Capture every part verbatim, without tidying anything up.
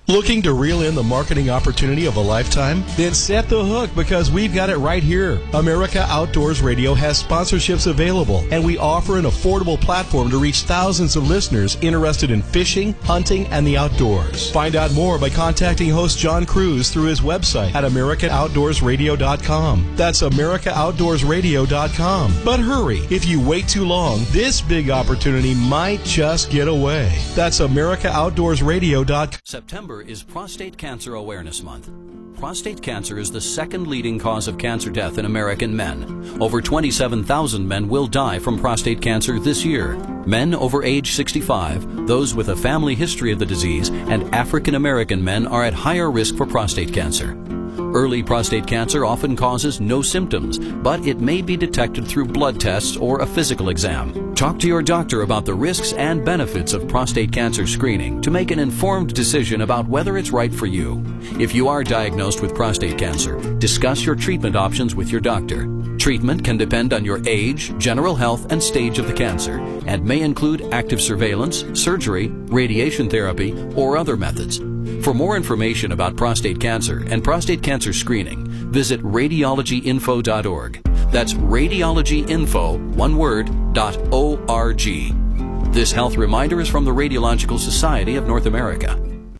Looking to reel in the marketing opportunity of a lifetime? Then set the hook, because we've got it right here. America Outdoors Radio has sponsorships available, and we offer an affordable platform to reach thousands of listeners interested in fishing, hunting, and the outdoors. Find out more by contacting host John Cruz through his website at america outdoors radio dot com. That's america outdoors radio dot com. But hurry, if you wait too long, this big opportunity might just get away. That's america outdoors radio dot com. September is Prostate Cancer Awareness Month. Prostate cancer is the second leading cause of cancer death in American men. Over twenty-seven thousand men will die from prostate cancer this year. Men over age sixty-five, those with a family history of the disease, and African American men are at higher risk for prostate cancer. Early prostate cancer often causes no symptoms, but it may be detected through blood tests or a physical exam. Talk to your doctor about the risks and benefits of prostate cancer screening to make an informed decision about whether it's right for you. If you are diagnosed with prostate cancer, discuss your treatment options with your doctor. Treatment can depend on your age, general health, and stage of the cancer, and may include active surveillance, surgery, radiation therapy, or other methods. For more information about prostate cancer and prostate cancer screening, visit radiology info dot org. That's radiology info, one word, dot O R G. This health reminder is from the Radiological Society of North America.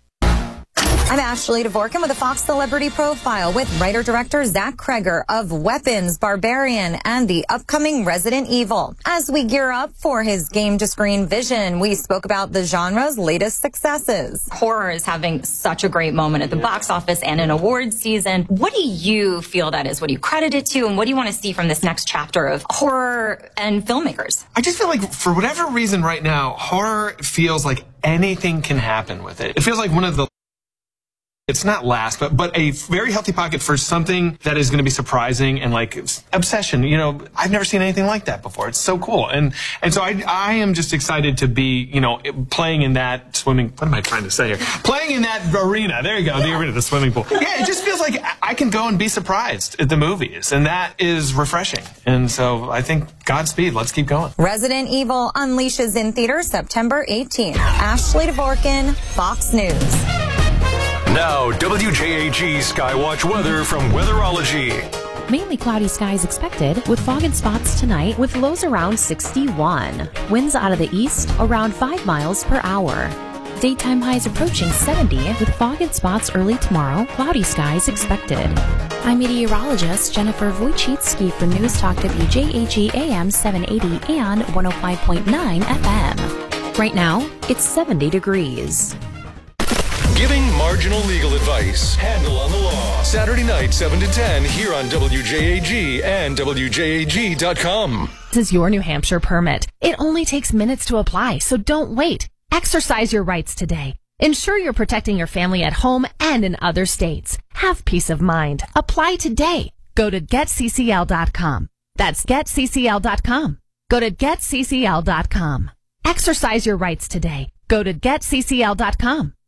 I'm Ashley Dvorkin with a Fox Celebrity Profile with writer-director Zach Kreger of Weapons, Barbarian, and the upcoming Resident Evil. As we gear up for his game-to-screen vision, we spoke about the genre's latest successes. Horror is having such a great moment at the box office and in awards season. What do you feel that is? What do you credit it to? And what do you want to see from this next chapter of horror and filmmakers? I just feel like, for whatever reason right now, horror feels like anything can happen with it. It feels like one of the It's not last, but but a very healthy pocket for something that is going to be surprising and like obsession. You know, I've never seen anything like that before. It's so cool, and and so I I am just excited to be, you know, playing in that swimming. What am I trying to say here? Playing in that arena. There you go, the arena, the swimming pool. Yeah, it just feels like I can go and be surprised at the movies, and that is refreshing. And so I think Godspeed. Let's keep going. Resident Evil unleashes in theaters September eighteenth. Ashley Dvorkin, Fox News. Now, W J A G Skywatch weather from Weatherology. Mainly cloudy skies expected with fog and spots tonight with lows around sixty-one. Winds out of the east around five miles per hour. Daytime highs approaching seventy with fog and spots early tomorrow. Cloudy skies expected. I'm meteorologist Jennifer Wojcicki for News Talk W J A G A M seven eighty and one oh five point nine F M. Right now, it's seventy degrees. Giving marginal legal advice. Handle on the law. Saturday night, seven to ten, here on W J A G and W J A G dot com. This is your New Hampshire permit. It only takes minutes to apply, so don't wait. Exercise your rights today. Ensure you're protecting your family at home and in other states. Have peace of mind. Apply today. Go to get C C L dot com. That's get C C L dot com. Go to get C C L dot com. Exercise your rights today. Go to get C C L dot com.